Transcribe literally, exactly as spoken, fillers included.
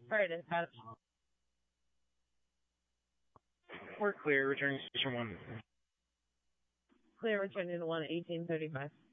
Alright, Adam. We're clear, returning station one. Clear returning to one eighteen thirty-five.